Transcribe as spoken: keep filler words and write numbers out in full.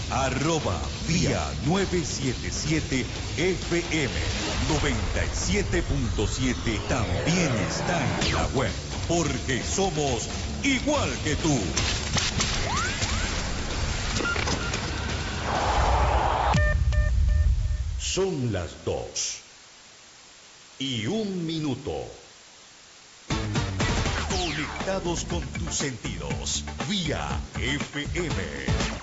Arroba vía novecientos setenta y siete F M noventa y siete punto siete también está en la web, porque somos igual que tú. Son las dos y un minuto. Conectados con tus sentidos, vía F M.